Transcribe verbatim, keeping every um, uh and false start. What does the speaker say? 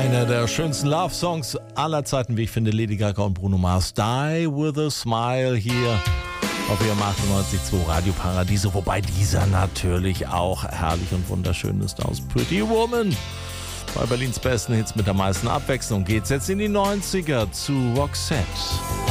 Einer der schönsten Love-Songs aller Zeiten, wie ich finde, Lady Gaga und Bruno Mars. Die with a Smile hier auf ihrem achtundneunzig Komma zwei Radio Paradiso. Wobei dieser natürlich auch herrlich und wunderschön ist aus Pretty Woman. Bei Berlins besten Hits mit der meisten Abwechslung geht's jetzt in die neunziger zu Roxette.